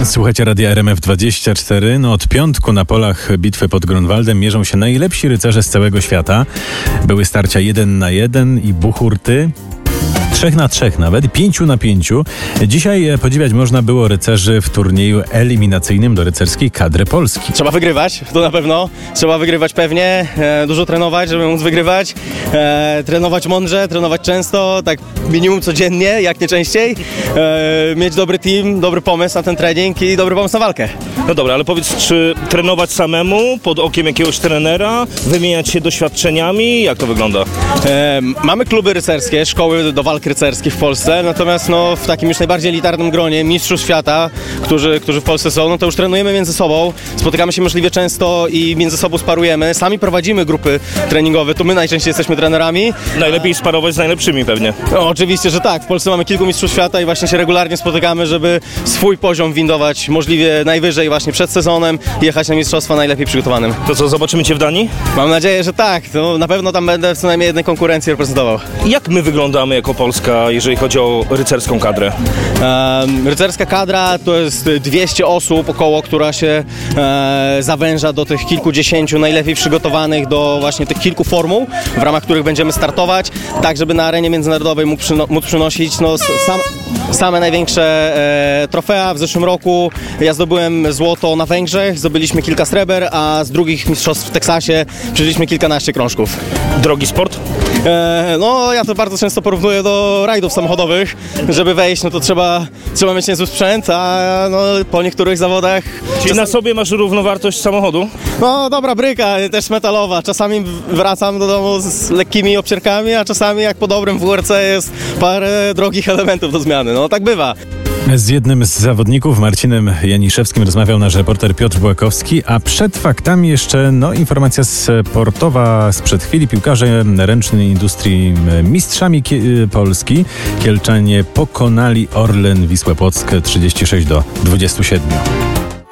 Słuchajcie Radia RMF24. Od piątku na polach bitwy pod Grunwaldem mierzą się najlepsi rycerze z całego świata. Były starcia 1 na 1 i buchurty. 3 na 3 nawet, 5 na 5. Dzisiaj podziwiać można było rycerzy w turnieju eliminacyjnym do rycerskiej kadry Polski. Trzeba wygrywać, to na pewno. Trzeba wygrywać pewnie, dużo trenować, żeby móc wygrywać. Trenować mądrze, trenować często, tak minimum codziennie, jak nie częściej. Mieć dobry team, dobry pomysł na ten trening i dobry pomysł na walkę. No dobra, ale powiedz, czy trenować samemu, pod okiem jakiegoś trenera, wymieniać się doświadczeniami? Jak to wygląda? Mamy kluby rycerskie, szkoły do walk rycerskich w Polsce, natomiast w takim już najbardziej elitarnym gronie mistrzów świata, którzy w Polsce są, to już trenujemy między sobą, spotykamy się możliwie często i między sobą sparujemy, sami prowadzimy grupy treningowe, to my najczęściej jesteśmy trenerami. Najlepiej sparować z najlepszymi pewnie. No, oczywiście, że tak. W Polsce mamy kilku mistrzów świata i właśnie się regularnie spotykamy, żeby swój poziom windować możliwie najwyżej właśnie przed sezonem i jechać na mistrzostwa najlepiej przygotowanym. To co, zobaczymy Cię w Danii? Mam nadzieję, że tak. Na pewno tam będę w co najmniej jednej konkurencji reprezentował. Jak my wyglądamy jako Polska, jeżeli chodzi o rycerską kadrę? Rycerska kadra to jest 200 osób około, która się zawęża do tych kilkudziesięciu najlepiej przygotowanych do właśnie tych kilku formuł, w ramach których będziemy startować, tak żeby na arenie międzynarodowej móc przynosić same największe trofea. W zeszłym roku ja zdobyłem złoto na Węgrzech, zdobyliśmy kilka sreber, a z drugich mistrzostw w Teksasie przejęliśmy kilkanaście krążków. Drogi sport? Ja to bardzo często porównuję do rajdów samochodowych. Żeby wejść, to trzeba mieć niezły sprzęt, a po niektórych zawodach... Czyli na sobie masz równowartość samochodu? Dobra bryka, też metalowa. Czasami wracam do domu z lekkimi obcierkami, a czasami jak po dobrym WRC jest parę drogich elementów do zmiany. Tak bywa. Z jednym z zawodników, Marcinem Janiszewskim, rozmawiał nasz reporter Piotr Błakowski, a przed faktami jeszcze informacja sportowa sprzed chwili. Piłkarze ręcznej industrii mistrzami Polski. Kielczanie pokonali Orlen Wisłę Płock 36-27.